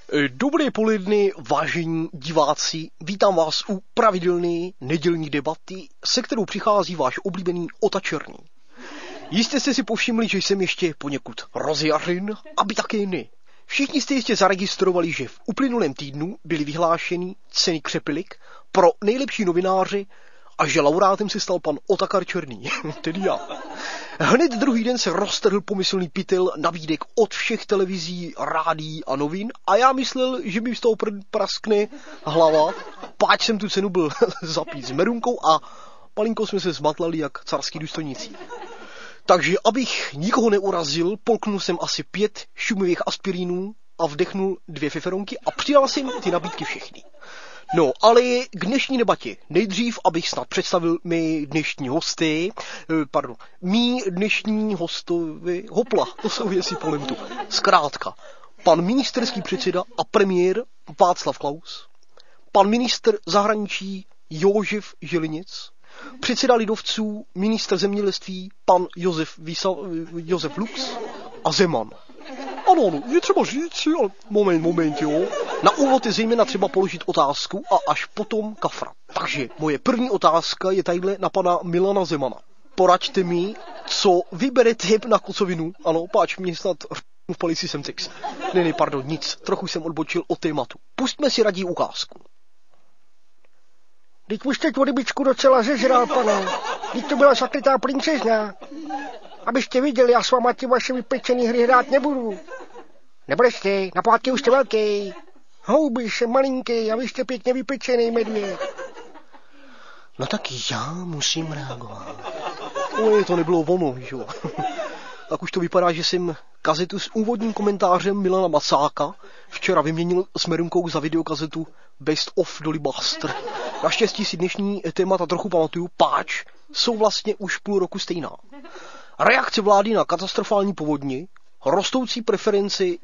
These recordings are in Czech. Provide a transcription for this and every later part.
Dobré poledne, vážení diváci, vítám vás u pravidelné nedělní debaty, se kterou přichází váš oblíbený Ota Černý. Jistě jste si povšimli, že jsem ještě poněkud rozjařen, aby také ne. Všichni jste jistě zaregistrovali, že v uplynulém týdnu byly vyhlášeny ceny Křepilik pro nejlepší novináře a že laureátem se stal pan Otakar Černý, tedy já. Hned druhý den se roztrhl pomyslný pytel nabídek od všech televizí, rádií a novin a já myslel, že mi z toho praskne hlava, páč jsem tu cenu byl zapít s merunkou a malinko jsme se zmatlali jak carský důstojníci. Takže abych nikoho neurazil, polknul jsem asi 5 šumivých aspirínů a vdechnul 2 feferonky a přidal jsem ty nabídky všechny. No, ale k dnešní debatě. Nejdřív, abych snad představil mý dnešní hostovi, hopla, to jsou věci polem tu. Zkrátka, pan ministerský předseda a premiér Václav Klaus, pan ministr zahraničí Jožef Želinic, předseda lidovců, ministr zemědělství, pan Josef Lux a Zeman. Ano, je třeba říct, ale moment, jo. Na úvod je zejména třeba položit otázku a až potom kafra. Takže moje první otázka je tadyhle na pana Milana Zemana. Poraďte mi, co vyberete na kocovinu. Ano, páč mě snad v palici sem text. Ne, pardon, nic. Trochu jsem odbočil od tématu. Pustme si raději ukázku. Teď už jste tu rybičku docela zežral, pane. Teď to byla zakrytá princezna. Abyste viděli, já s váma ty vaše vypečený hry hrát nebudu. Nebrečte, na pohádky už jste velký. Houby jsem malinký a vy jste pěkně vypečený medvěd. No tak já musím reagovat. No, to nebylo ono, jo. Tak už to vypadá, že jsem kazetu s úvodním komentářem Milana Macáka včera vyměnil s merunkou za videokazetu Best of Dolly Buster. Naštěstí si dnešní témata trochu pamatuju, páč jsou vlastně už půl roku stejná. Reakce vlády na katastrofální povodně, rostoucí preferenci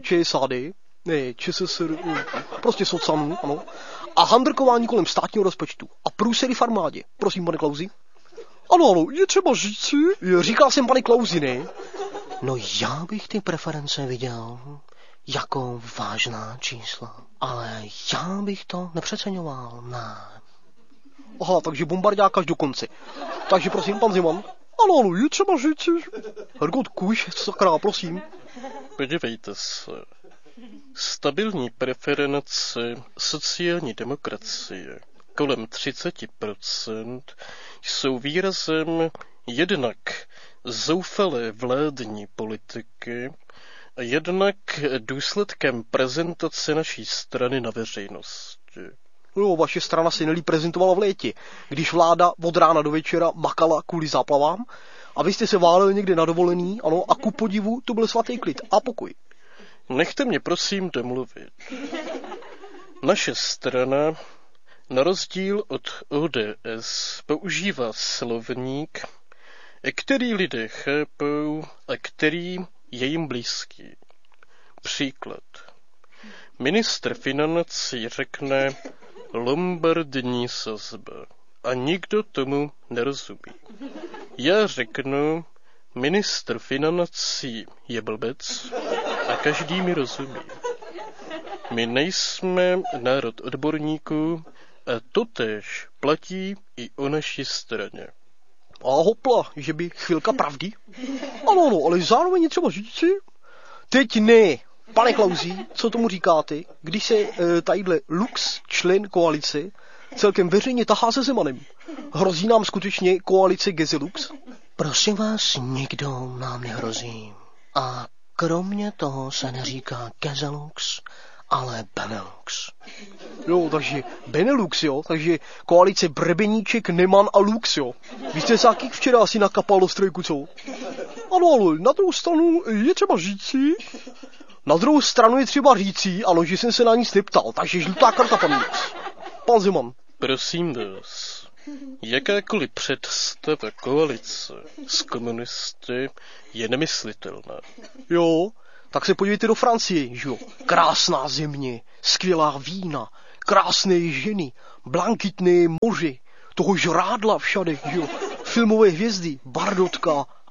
ČSSR, prostě socanu, ano, a handrkování kolem státního rozpočtu a průsery v armádě. Prosím, pane Klausi. Ano, je třeba říci. Říkal jsem, pane Klausi, ne? No já bych ty preference viděl jako vážná čísla, ale já bych to nepřeceňoval, ne. Aha, takže bombardák až do konce. Takže prosím, pan Zeman. Ano, je třeba říci. Hergot Kuš, sakra, prosím. Podívejte se. Stabilní preference sociální demokracie kolem 30% jsou výrazem jednak zoufalé vládní politiky a jednak důsledkem prezentace naší strany na veřejnosti. Jo, vaše strana se nelíp prezentovala v létě, když vláda od rána do večera makala kvůli záplavám a vy jste se váleli někde na dovolený, ano, a ku podivu to byl svatý klid a pokoj. Nechte mě prosím domluvit. Naše strana, na rozdíl od ODS, používá slovník, který lidé chápou a který je jim blízký. Příklad. Ministr financí řekne lombardní sazba a nikdo tomu nerozumí. Já řeknu, ministr financí je blbec a každý mi rozumí. My nejsme národ odborníků a totéž platí i o naší straně. A hopla, že by chvilka pravdy? Ano, ale zároveň je třeba říci. Teď ne. Pane Klausi, co tomu říkáte, když se tadyhle Lux, člen koalice, celkem veřejně tahá se Zemanem? Hrozí nám skutečně koalice Gezelux? Prosím vás, nikdo nám nehrozí. A kromě toho se neříká Gezelux, ale Benelux. Jo, takže Benelux, jo, takže koalice Brebeníček, Neman a Lux, jo. Vy jste se jakých včera asi nakapal do strojku, co? Ano, ale na druhou stranu je třeba říci. Na druhou stranu je třeba říci, ano, že jsem se na nic neptal, takže žlutá karta, pan Lux. Pan Zeman. Prosím vás, jakákoliv představa koalice s komunisty je nemyslitelná. Jo, tak se podívejte do Francie, že jo. Krásná země, skvělá vína, krásné ženy, blankitné moře, toho žrádla všade, že jo. Filmové hvězdy, Bardotka,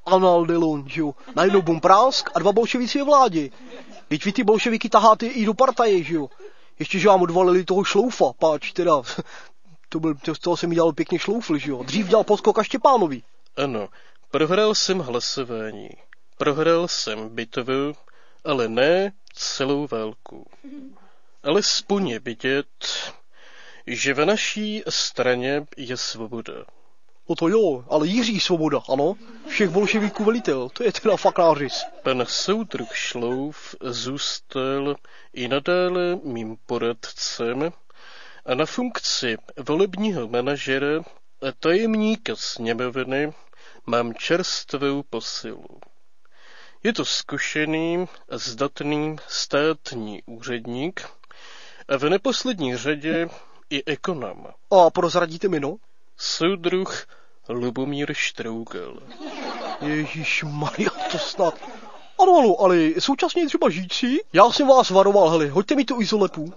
Anal Delon, že jo. Najednou bomprásk a 2 bolševici ve vládě. Teď vy ty bolševiky taháte i do partaje, že jo. Ještě, že vám odvalili toho Šloufa, páč, teda. Z toho jsem mi dělal pěkně Šloufl, že jo. Dřív dělal poskok a Štěpánovi. Ano, prohrál jsem hlasování. Prohrál jsem bitvu, ale ne celou válku. Alespoň je vidět, že ve naší straně je svoboda. No to jo, ale Jiří Svoboda, ano? Všech bolševiků velitel, to je teda fakt nářez. Pan soudruh Šlouf zůstal i nadále mým poradcem a na funkci volebního manažera a tajemníka sněmovny mám čerstvou posilu. Je to zkušený a zdatný státní úředník a v neposlední řadě i ekonom. A prozradíte jméno? Soudruh Lubomír Štrougal. Ježišmarja, to snad. Ano, ale současně třeba žijící. Já jsem vás varoval, hele, hoďte mi tu izolepu.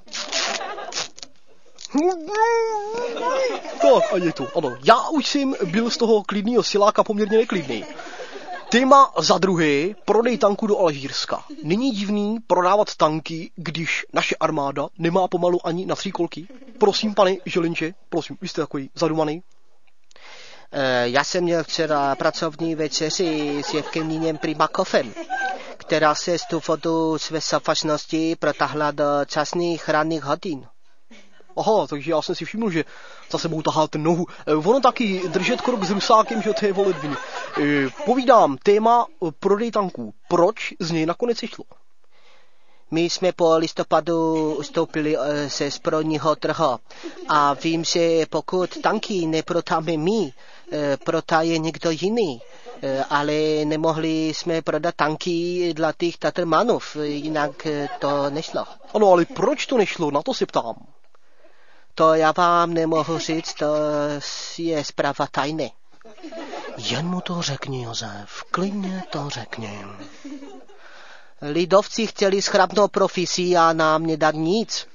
Tak, a je to, ano. Já už jsem byl z toho klidného siláka poměrně neklidný. Téma za druhé, prodej tanků do Alžírska. Není divný prodávat tanky, když naše armáda nemá pomalu ani na 3 kolky? Prosím, pane Želinče, prosím, vy jste takový zadumaný. Já jsem měl včera pracovní večeři s Jevgeninem Primakovem, která se z důvodu své safačnosti protáhla do časných ranných hodin. Aha, takže já jsem si všiml, že za sebou taháte nohu. Ono taky držet krok s Rusákem, že to je voledviny. Povídám, téma prodej tanků. Proč z něj nakonec šlo? My jsme po listopadu ustoupili ze zbrojního trhu a vím, že pokud tanky neprodáme my, prodaje někdo jiný. Ale nemohli jsme prodat tanky dla těch Tatrmanov, jinak to nešlo. Ano, ale proč to nešlo? Na to se ptám. To já vám nemohu říct, to je zpráva tajné. Jen mu to řekni, Josef, klidně to řekni. Lidovci chtěli schrapnout profesí a nám nedat nic.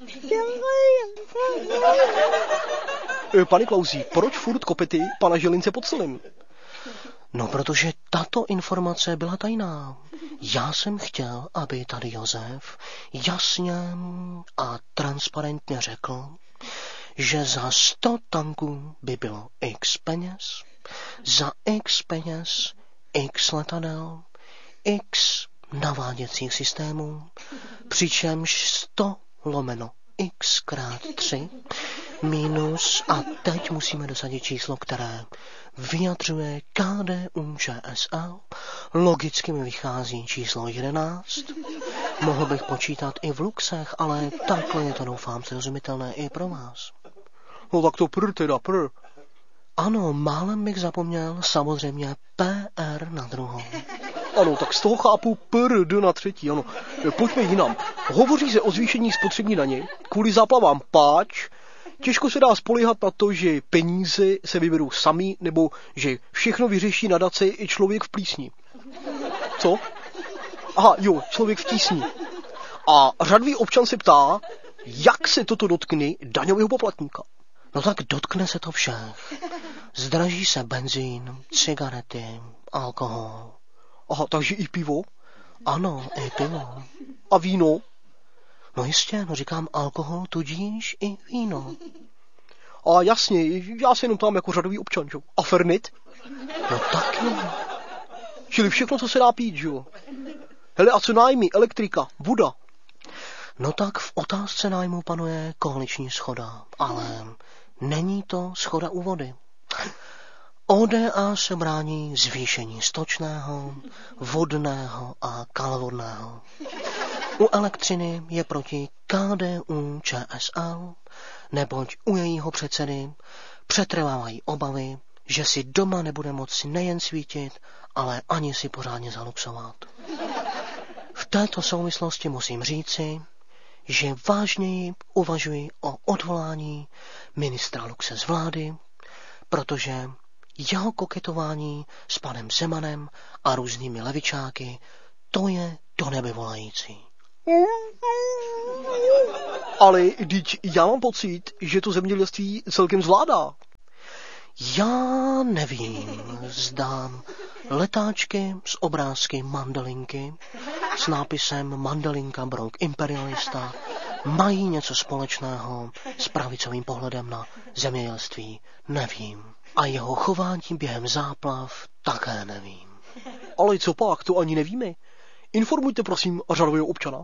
Pane Klausi, proč furt kopety pana Želince pod celým? No, protože tato informace byla tajná. Já jsem chtěl, aby tady Josef jasně a transparentně řekl, že za 100 tanků by bylo x peněz, za x peněz, x letadel, x naváděcích systémů, přičemž 100 lomeno x krát 3 minus, a teď musíme dosadit číslo, které vyjadřuje KDU ČSL, logicky mi vychází číslo 11. Mohl bych počítat i v luxech, ale takhle je to, doufám, srozumitelné i pro vás. No tak to teda. Ano, málem bych zapomněl samozřejmě PR na druhou. Ano, tak z toho chápu PRD na třetí, ano. Pojďme jinam. Hovoří se o zvýšení spotřební daně kvůli záplavám, páč. Těžko se dá spoléhat na to, že peníze se vyberou sami, nebo že všechno vyřeší nadace i člověk v plísni. Co? Aha, jo, člověk v tísni. A řadový občan se ptá, jak se toto dotkne daňového poplatníka. No tak dotkne se to všech. Zdraží se benzín, cigarety, alkohol. Aha, takže i pivo? Ano, i pivo. A víno? No jistě, no říkám alkohol, tudíž i víno. A jasně, já se jenom tam jako řadový občan, jo. A Fernet? No taky. Čili všechno, co se dá pít, jo. Hele, a co nájmy, elektrika, voda? No tak v otázce nájmu panuje koaliční shoda, ale není to shoda u vody. ODA se brání zvýšení stočného, vodného a kalvodného. U elektřiny je proti KDU ČSL, neboť u jejího předsedy přetrvávají obavy, že si doma nebude moci nejen svítit, ale ani si pořádně zaluxovat. V této souvislosti musím říci, že vážněji uvažuji o odvolání ministra Luxe z vlády, protože jeho koketování s panem Zemanem a různými levičáky, to je do nebe volající. Ale teď já mám pocit, že to zemědělství celkem zvládá. Já nevím, zdám letáčky s obrázky mandalinky, s nápisem Mandalinka Bronk imperialista, mají něco společného s pravicovým pohledem na zemědělství? Nevím. A jeho chování během záplav také nevím. Ale co pak, to ani nevíme. Informujte prosím řadového občana.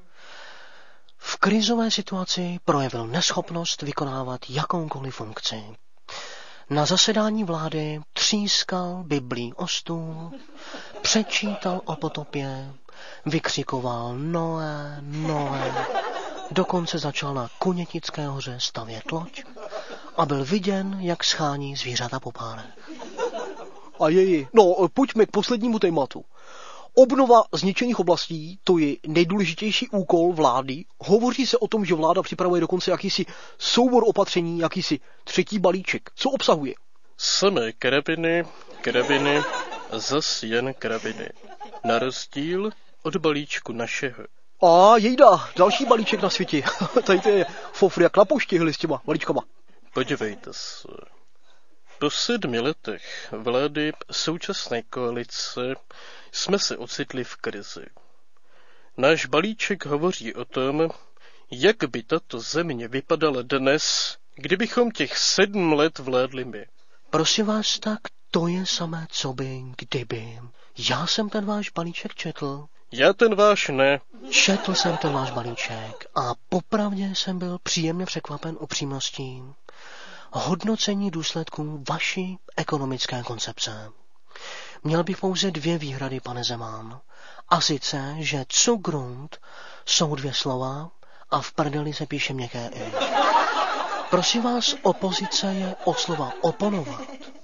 V krizové situaci projevil neschopnost vykonávat jakoukoliv funkci. Na zasedání vlády třískal Biblí o stůl, přečítal o potopě, vykřikoval Noé, Noé, dokonce začal na Kunětické hoře stavět loď a byl viděn, jak schání zvířata po párech. A pojďme k poslednímu tématu. Obnova zničených oblastí, to je nejdůležitější úkol vlády. Hovoří se o tom, že vláda připravuje dokonce jakýsi soubor opatření, jakýsi třetí balíček. Co obsahuje? Samé karabiny, zas jen karabiny. Na rozdíl od balíčku našeho. A jejda, další balíček na světě. Tady to je fofr jak na poště s těma balíčkama. Podívejte se. Po 7 letech vlády současné koalice jsme se ocitli v krizi. Náš balíček hovoří o tom, jak by tato země vypadala dnes, kdybychom těch 7 let vládli my. Prosím vás, tak to je samé, co by, kdyby. Já jsem ten váš balíček četl. Já ten váš ne. Četl jsem ten váš balíček a popravdě jsem byl příjemně překvapen upřímností hodnocení důsledků vaší ekonomické koncepce. Měl bych pouze 2 výhrady, pane Zeman. A sice, že Zugrund jsou 2 slova a v prdeli se píše měkké i. Prosím vás, opozice je od slova oponovat.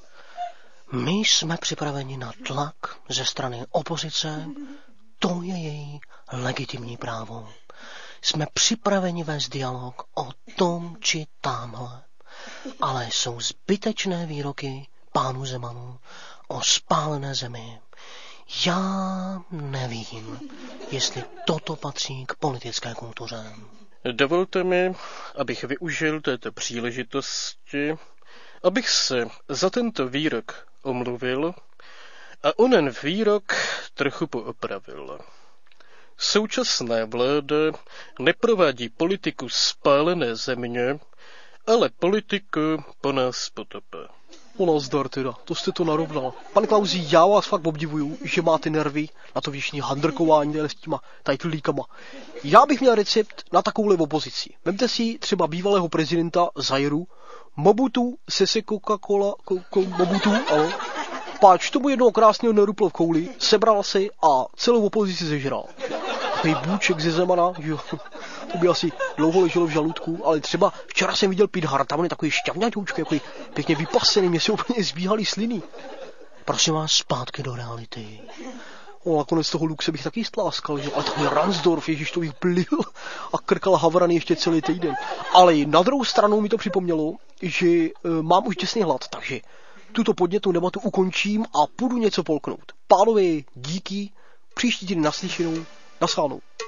My jsme připraveni na tlak ze strany opozice, to je její legitimní právo. Jsme připraveni vést dialog o tom či támhle, ale jsou zbytečné výroky pánu Zemanu o spálené zemi. Já nevím, jestli toto patří k politické kultuře. Dovolte mi, abych využil této příležitosti, abych se za tento výrok omluvil a onen výrok trochu poopravil. Současná vláda neprovádí politiku spálené země, ale politiku po nás potopa. Nazdar teda, to jste to narovnal. Pane Klausi, já vás fakt obdivuju, že máte nervy na to věčný handrkování s těma tajtlíkama. Já bych měl recept na takovouhle opozici. Vemte si třeba bývalého prezidenta Zairu, Mobutu, Sese Coca-Cola, Mobutu, ano. Páč tomu jednoho krásného nerupl v kouli, sebral se a celou opozici zežral. Takový bůček ze Zemana, jo, to by asi dlouho leželo v žaludku, ale třeba včera jsem viděl Pete Hart, tam on je takový šťavňatoučký, takový pěkně vypasený, mě se úplně zbíhaly sliny. Prosím vás, zpátky do reality. Nakonec toho Luxe bych taky stláskal, že? Ale takový Ransdorf, ježiš, to bych plil a krkal havrany ještě celý týden. Ale na druhou stranu mi to připomnělo, že mám už těsný hlad, takže tuto podnětnou debatu ukončím a půjdu něco polknout. Pánové, díky, příští týden naslyšenou, naschledanou.